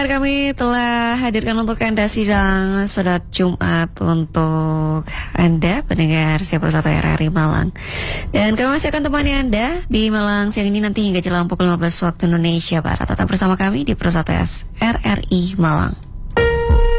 Kami telah hadirkan untuk Anda sidang Salat Jumat untuk Anda pendengar siap bersatu RRI Malang. Dan kami masih akan temani Anda di Malang siang ini nanti hingga jelang pukul 15 waktu Indonesia Barat. Tetap bersama kami di Persatu RRI Malang.